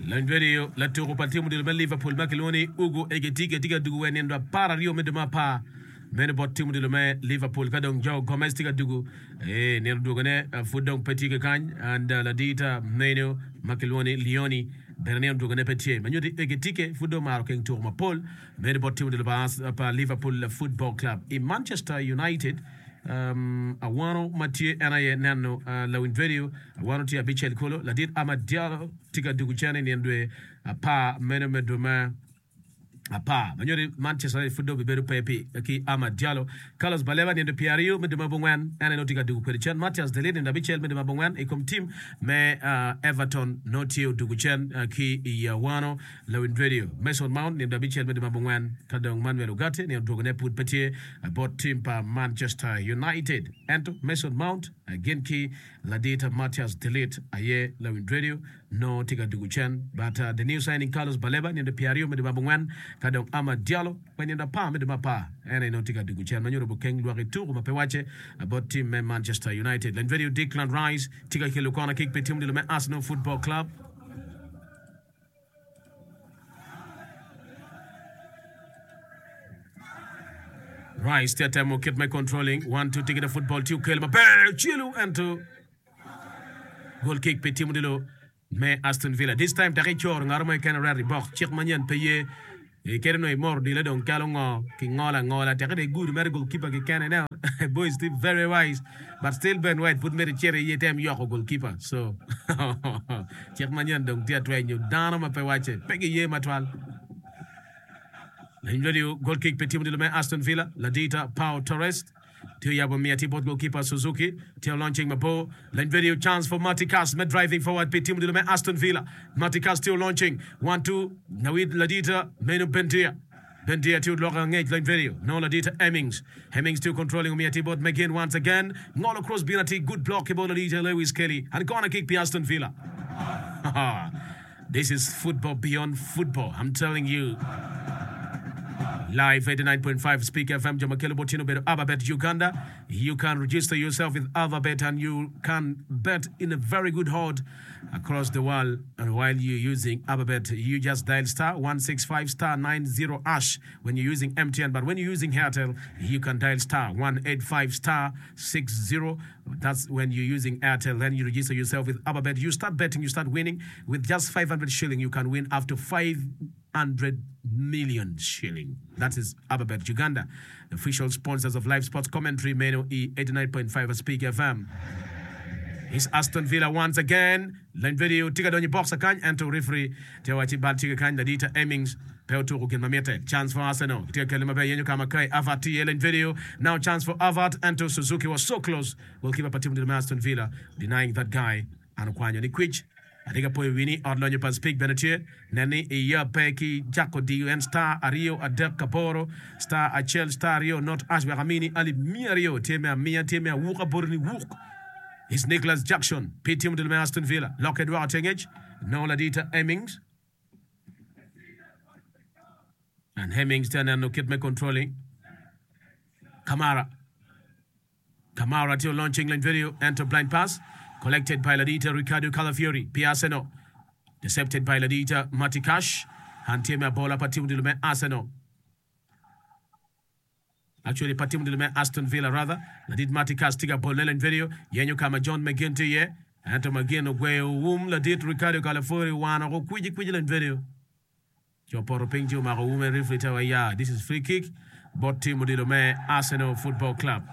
Lanverio la toro patimu de Liverpool Makeloni Ugo Egetika Diga Dugu and para Rio Medemapa Mene Botimu de Liverpool Kadong Joe Gomez Diga Dugu Nero Dugane Fudong Petiga Kan and Ladita Meno Makeloni Leoni Bernard Dugane Petier Manu Egetike Fudomar King Tourma Paul Mene Botimu de Liverpool Football Club in Manchester United awano Mathieu anaye nano Lanverio awano tia Bichel Kolo ladit Amadialo tiga duguchane niendwe apa meno medoma apa manyori Manchester Football beberu pepe ki Amadialo Carlos Baleba niende Piario medoma bongwan ane no tiga dugu perichan Matthias de Ligt niende Bichel medoma bongwan ikom team me Everton no tio duguchan ki yawano Lanverio Mason Mount niende Bichel medoma bongwan kadong Manuel Ugarte niende dugane put petie about team pa Manchester United ento Mason Mount again ki ladita Matthias de Ligt aye Lanverio no tiga duguchan but the new signing Carlos Baleba niende Piario medoma bongwan kadong Amad Diallo when the pa medoma pa ene no tiga duguchan manyoro bokeng luari turu mapewache about team Manchester United Lanverio Declan Rice tiga kilo corner kick pe team de Arsenal Football Club Rice that time keep my controlling 1-2 take the football 2 kill my chilu and to goal kick pe team de me Aston Villa this time taki chor ngarmo ken rari bok chik manyan paye e kerno e mor dile don kalongo ki ngola take the good mer goalkeeper ki ken now boys still very wise but still Ben White put me the cherry ye time yoko goalkeeper so chik manyan don tia try you dano ma pe wache pegi ye matwal Lanverio goal kick pe team de Aston Villa Ladita Pau Torres to Yabomia Tipot goalkeeper Suzuki till launching Mabo Lanverio chance for Marticas met driving forward pe team de Aston Villa Marticas still launching 1-2 Nawid Ladita Menu Bendia to Lorangate Lanverio no Ladita Hemmings still controlling Mia Tipot McGinn once again Ngolo cross Binati good block about Ladita Lewis Kelly and corner kick pe Aston Villa this is football beyond football I'm telling you Live 89.5 Speak FM Jamakelo Botino Bet Avabet Uganda. You can register yourself with Avabet and you can bet in a very good odds across the world. And while you're using Avabet, you just dial star 165 star 90 hash when you're using MTN. But when you're using Airtel, you can dial star 185 star 60. That's when you're using Airtel. Then you register yourself with Avabet. You start betting, you start winning. With just 500 shilling, you can win up to 500 million shilling. That is Avabet Uganda, the official sponsors of live sports commentary. Meno E 89.5 Speak FM. It's Aston Villa once again. Lanverio tiga donye box akany ento referee tewachi bal tiga kany Ladita Hemmings Peuto Rukin Mamete. Chance for Arsenal. Tiga kelima be yenyu kama kai Avart Lanverio. Now chance for Avart ento Suzuki was so close. Goalkeeper patim de Aston Villa denying that guy anokwanyo ni kwich. Adiga po wini odlonyo pa speak benetie nani iya peki Jaco DUN star Ario Adek Kaporo star Achel star Rio not Ashbe Ramini Ali Miario temea wuka borni wuk is Nicholas Jackson PTM de Aston Villa Lock Edward Tengage no Ladita Hemmings and Hemmings then no kid me controlling Kamara till launching Lanverio enter blind pass collected by Ladita Ricardo Calafiori, Piaceno. Decepted by Ladita Matikash. Hantemia Bola Patim de Lume Arsenal. Actually, Patim de Lume Aston Villa rather. Ladit Matikash Tiga Bolel and video. Yenyo Kama John McGinn to ye. Anto McGinn Ogwe Wum Ladit Ricardo Calafiori one or Quidjiland video. Joporo Pingju Maro Woman Reflita ya. This is free kick. Bot Timo de Lume Arsenal Football Club.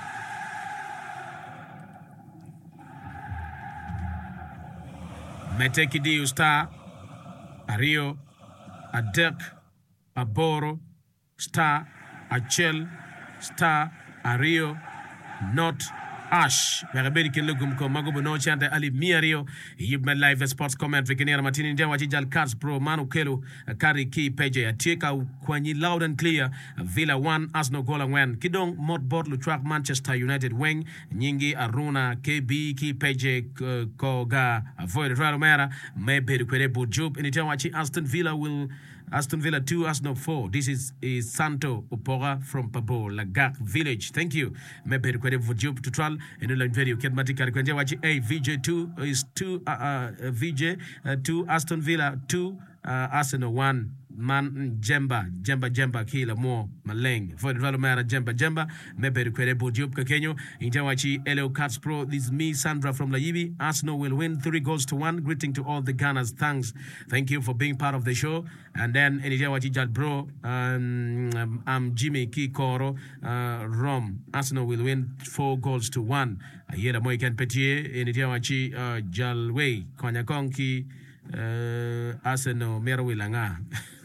Meteki Diu star Ario Adek Aboro star Achel star Ario not Ash Merabedi Kilugum ko Magubo no chante Ali Miario Yibme live sports commentary Kinera Martini Ndewa Chijal Cards Pro Manu Kelu Kari Ki Peje Atika Kwanyi loud and clear Villa 1 Arsenal goal and when Kidong Mot Botlu track Manchester United wing Nyingi Aruna KB Ki Peje Koga Avoid Romera Maybe Kwere Bujub in Itawachi Aston Villa will Aston Villa 2, Arsenal 4. This is Santo Upora from Pabo, Lagak Village. Thank you. Maybe require for job to trial and you video. Can Matika require watch a VJ2 is 2 VJ 2 Aston Villa 2 Arsenal 1. Man Jemba kila mo maleng for the Valomara Jemba maybe require job Kakenyo Injawachi Elio Cats Pro. This is me Sandra from Laibi. Arsenal will win 3-1. Greeting to all the Gunners. Thank you for being part of the show. And then Injawachi Jad Bro, I'm Jimmy Kikoro Rom. Arsenal will win 4-1. Yera Moikan Petier Injawachi Jalway Konyakonki Arsenal Merwilanga.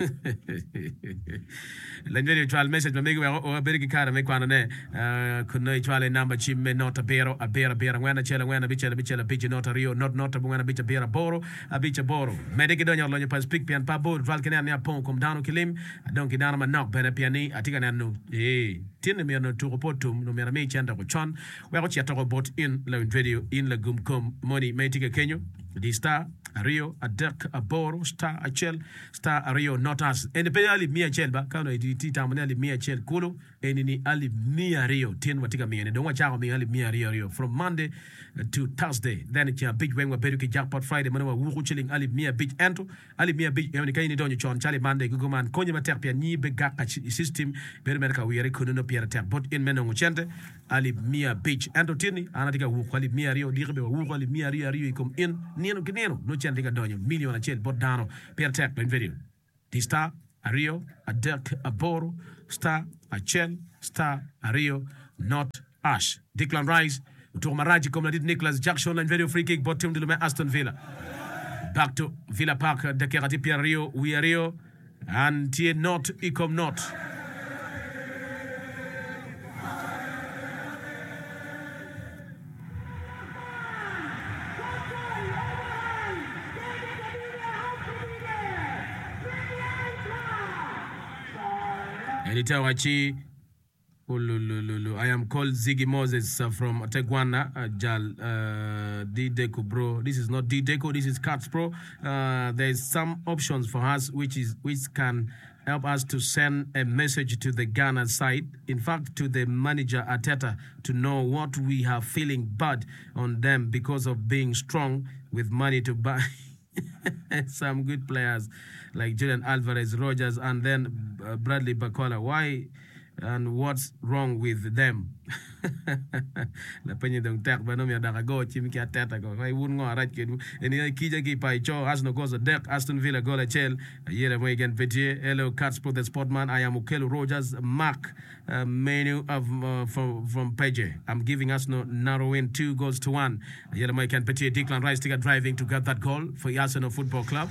Lanjeri trial message me o berigi kara me kwana ne kuno trial number chimme not a bera ngwana chela ngwana bichela bichi not a rio not ngwana bicha bera boro a bicha boro mediki donyo lonyo pas pick pian pa bo trial kenya ne pon kom dano kilim donc dano ma nok bena piani atika nanu tiene me no to reportum no me chanda ko chon we ko chiata robot in la video in la gumkom money me tika kenyo di star a rio a dirk a boro star a chel star a rio not us and pe ali mia chel ba kano di tamane ali mia chel kulo and ni ali mia rio tin watika me ne don wa cha me ali mia rio from Monday to Thursday then it's a big when we beruki jackpot Friday manwa wu chilling ali mia big ento ali mia big e kay ni don chon chali Monday gugu man konye ma terpia ni be gaka system beru merka wi yare kuno no pierre ter bot in menongo chente ali mia big ento tini anatika wu ali mia rio di be wu ali mia rio kom in nieno kineno no chente ga donyo million a chel bot dano pierre ter in video di star a rio a dirk a boro star a chel star a rio not ash Declan Rice Tour Maraji comme l'a dit Nicholas Jackson line video free kick bottom de Aston Villa back to Villa Park de Kerati Pierre Rio we are Rio and tie not icom not Elitawachi I am called Ziggy Moses from Tegwana Jal D-Deco bro. This is not D-Deco, this is Cats Pro. There's some options for us which can help us to send a message to the Ghana side. In fact, to the manager Ateta to know what we are feeling bad on them because of being strong with money to buy some good players like Julian Alvarez, Rogers, and then Bradley Bacola. Why? And what's wrong with them? La penye dong tak ba no mi da go chim ki atata go ai wun ngo arach ke eni kija ki pai cho Arsenal goes a deck Aston Villa goal a chel yere mo again Petier hello Cats Pro the Sportman. I am Ukelo Rogers Mark menu of from Page. I'm giving Arsenal narrow win 2-1. Yere mo again Petier Declan Rice to get driving to get that goal for Arsenal Football Club.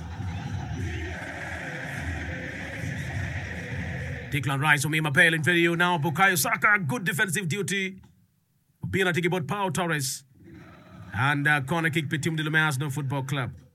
Declan Rice on my in video now. Bukayo Saka, good defensive duty. Pina tiki bot Pau Torres. And corner kick between the Arsenal Football Club.